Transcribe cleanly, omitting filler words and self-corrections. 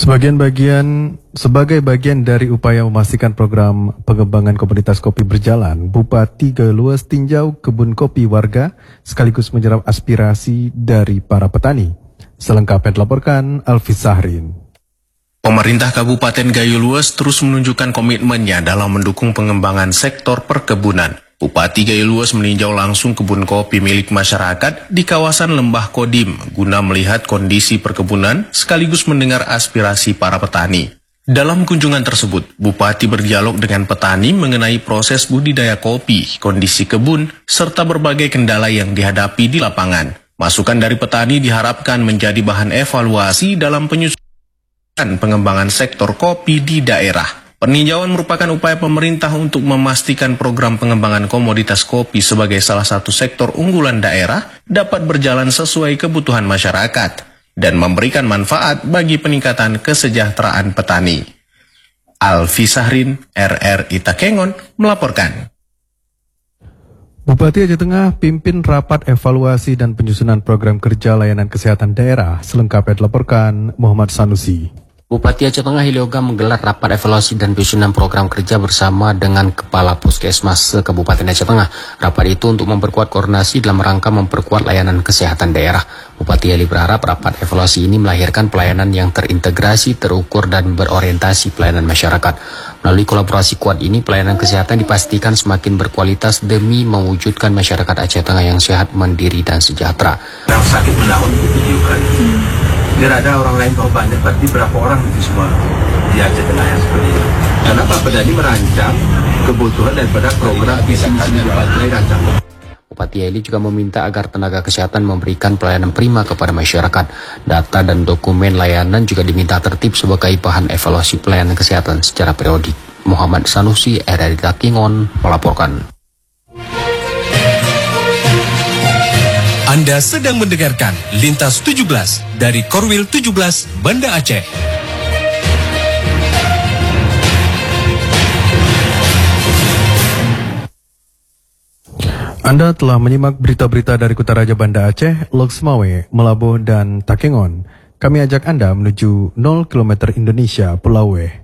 Sebagai bagian dari upaya memastikan program pengembangan komunitas kopi berjalan, Bupati Gayo Luas tinjau kebun kopi warga sekaligus menyerap aspirasi dari para petani. Selengkapnya dilaporkan Alfi Sahrin. Pemerintah Kabupaten Gayo Luas terus menunjukkan komitmennya dalam mendukung pengembangan sektor perkebunan. Bupati Gayo Luas meninjau langsung kebun kopi milik masyarakat di kawasan Lembah Kodim guna melihat kondisi perkebunan sekaligus mendengar aspirasi para petani. Dalam kunjungan tersebut, Bupati berdialog dengan petani mengenai proses budidaya kopi, kondisi kebun, serta berbagai kendala yang dihadapi di lapangan. Masukan dari petani diharapkan menjadi bahan evaluasi dalam penyusunan pengembangan sektor kopi di daerah. Peninjauan merupakan upaya pemerintah untuk memastikan program pengembangan komoditas kopi sebagai salah satu sektor unggulan daerah dapat berjalan sesuai kebutuhan masyarakat dan memberikan manfaat bagi peningkatan kesejahteraan petani. Alfi Sahrin, RRI Takengon, melaporkan. Bupati Aceh Tengah pimpin rapat evaluasi dan penyusunan program kerja layanan kesehatan daerah. Selengkapnya dilaporkan Muhammad Sanusi. Bupati Aceh Tengah Hilyoga menggelar rapat evaluasi dan penyusunan program kerja bersama dengan Kepala Puskesmas Kabupaten Aceh Tengah. Rapat itu untuk memperkuat koordinasi dalam rangka memperkuat layanan kesehatan daerah. Bupati Heli berharap rapat evaluasi ini melahirkan pelayanan yang terintegrasi, terukur, dan berorientasi pelayanan masyarakat. Melalui kolaborasi kuat ini, pelayanan kesehatan dipastikan semakin berkualitas demi mewujudkan masyarakat Aceh Tengah yang sehat, mandiri, dan sejahtera. Yang sakit menahun ditujukan. Biar ada orang lain korbannya, berarti berapa orang itu semua di Aceh Tengah yang seperti itu. Kenapa petani merancang kebutuhan daripada program visi yang dirancang. Bupati Heli juga meminta agar tenaga kesehatan memberikan pelayanan prima kepada masyarakat. Data dan dokumen layanan juga diminta tertib sebagai bahan evaluasi pelayanan kesehatan secara periodik. Muhammad Sanusi, RRI Takengon, melaporkan. Anda sedang mendengarkan Lintas 17 dari Korwil 17 Banda Aceh. Anda telah menyimak berita-berita dari Kutaraja Banda Aceh, Loksmawe, Melabuh, dan Takengon. Kami ajak Anda menuju 0 km Indonesia, Pulau W.